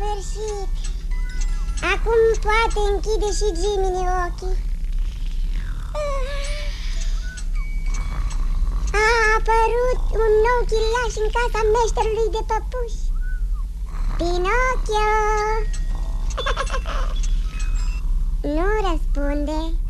sfârșit. Acum poate închide și Jiminy ochii. A apărut un nou chiriaș în casa meșterului de păpuși. Pinocchio! Nu răspunde.